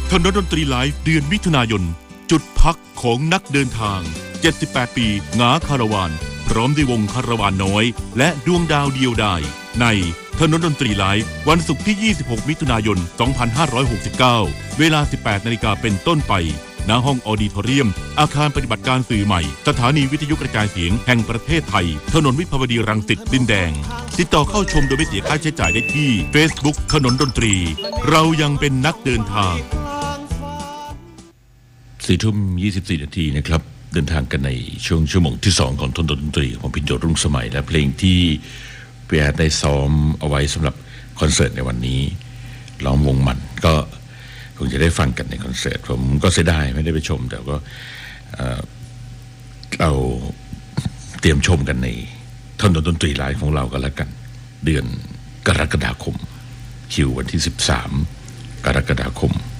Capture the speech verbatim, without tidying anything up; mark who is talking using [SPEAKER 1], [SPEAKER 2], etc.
[SPEAKER 1] ถนนดนตรีไลฟ์เดือนมิถุนายนจุดพักของนักเดินทางเจ็ดสิบแปดปีหงาคาราวานพร้อมด้วยวงคาราวานน้อยและดวงดาวเดียวดายในถนนดนตรีไลฟ์วันศุกร์ที่ยี่สิบหกมิถุนายนสองพันห้าร้อยหกสิบเก้าเวลา สิบแปดนาฬิกาเป็นต้นไปณห้องออดิทอเรียมอาคารปฏิบัติการสื่อใหม่สถานีวิทยุกระจายเสียงแห่งประเทศไทยถนนวิภาวดีรังสิตดินแดงติดต่อเข้าชมโดยไม่เสียค่าใช้จ่ายได้ที่ Facebook ถนนดนตรีเรายังเป็นนักเดินทาง
[SPEAKER 2] สี่ทุ่มยี่สิบสี่นาทีนะครับเดินทางกันในช่วงชั่วโมงที่สองของถนนดนตรีของพิญโยรุ่งสมัยและเพลงที่เปียได้ซ้อมเอาไว้สำหรับคอนเสิร์ตในวันนี้ล้อมวงมันก็คงจะได้ฟังกันในคอนเสิร์ตผมก็เสียดายไม่ได้ไปชมแต่ก็เราเตรียมชมกันในถนนดนตรีไลฟ์ของเราก็แล้วกันเดือนกรกฎาคมคิววันที่สิบสามกรกฎาคม